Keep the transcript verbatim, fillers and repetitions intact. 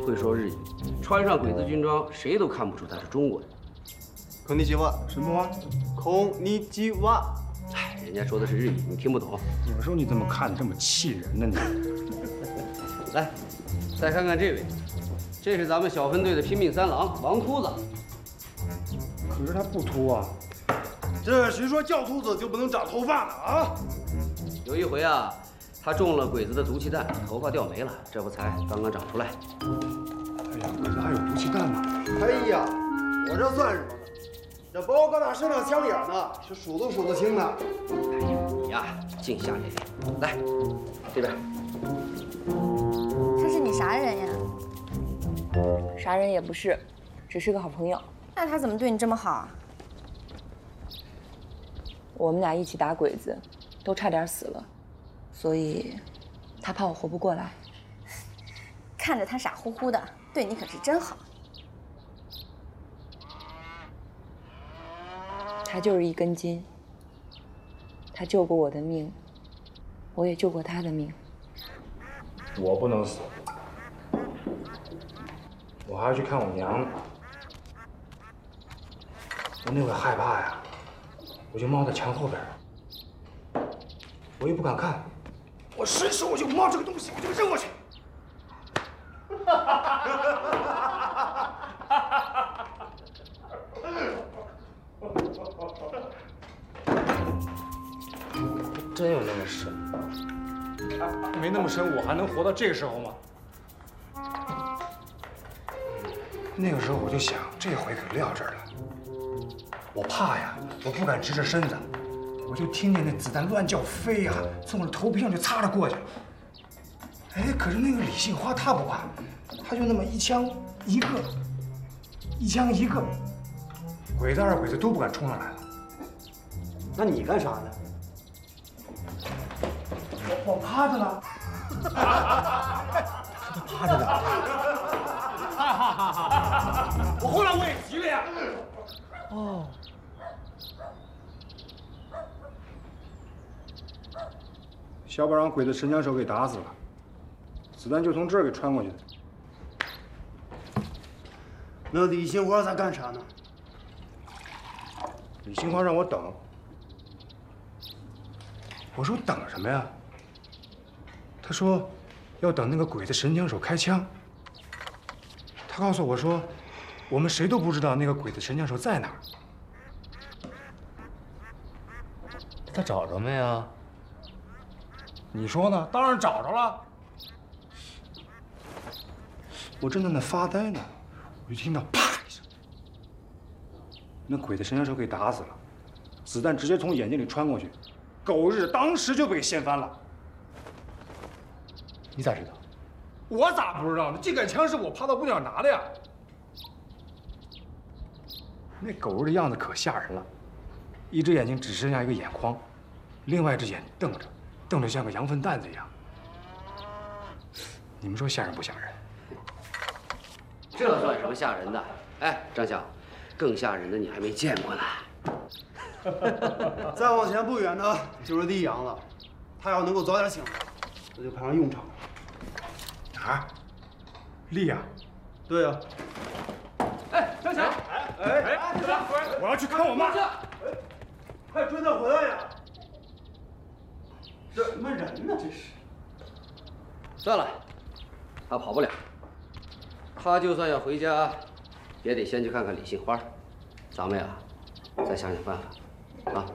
会说日语，穿上鬼子军装，谁都看不出他是中国人。 こんにちは。 什么话？ こんにちは。 哎，人家说的是日语，你听不懂。 有时候你怎么看这么气人呢？你来，再看看这位，这是咱们小分队的拼命三郎王秃子。 可是他不秃啊。 这谁说叫秃子就不能长头发呢？啊！ 有一回啊，他中了鬼子的毒气弹，头发掉没了，这不才刚刚长出来。 哎呀，鬼子还有毒气弹呢。 哎呀，我这算什么呢？这包搁他身上枪眼呢，是数都数得清的。 哎呀，你呀，净瞎咧咧。来，这边。 他是你啥人呀？ 啥人也不是，只是个好朋友。 那他怎么对你这么好啊？ 我们俩一起打鬼子，都差点死了，所以他怕我活不过来。 看着他傻乎乎的，对你可是真好。 他就是一根筋。他救过我的命，我也救过他的命。 我不能死，我还要去看我娘呢。我那回害怕呀，我就猫在墙后边，我也不敢看，我伸手我就摸这个东西，我就扔过去。 真有那么深？ 没那么深，我还能活到这个时候吗？那个时候我就想，这回可撂这儿了。我怕呀，我不敢直着身子，我就听见那子弹乱叫飞呀，从我的头皮上就擦着过去了。哎，可是那个李杏花她不怕，她就那么一枪一个，一枪一个，鬼子二鬼子都不敢冲上来了。 那你干啥呢？ 我趴着呢，趴着呢。 我后来我也急了呀。 哦， 小宝让鬼子神枪手给打死了，子弹就从这儿给穿过去的。 那李杏花在干啥呢？ 李杏花让我等，我说等什么呀？他说要等那个鬼子神枪手开枪。他告诉我说，我们谁都不知道那个鬼子神枪手在哪儿。 他找着没啊？ 你说呢？当然找着了。我正在那发呆呢，我就听到啪一声，那鬼子神枪手给打死了，子弹直接从眼睛里穿过去，狗日当时就被掀翻了。 你咋知道？ 我咋不知道呢？这杆枪是我趴到屋顶上拿的呀。那狗日的样子可吓人了，一只眼睛只剩下一个眼眶，另外一只眼瞪着，瞪得像个羊粪蛋子一样。你们说吓人不吓人？ 这算什么吓人的？哎，张晓，更吓人的你还没见过呢。 再往前不远呢，就是溧阳了。他要能够早点醒来，这就派上用场了。 哪儿？丽呀？ 对呀。 哎，张晓， 哎哎哎， 我要去看我妈。 哎，快追他回来呀！这什么人呢？这是。 算了，他跑不了。他就算要回家，也得先去看看李杏花。咱们呀，再想想办法，啊。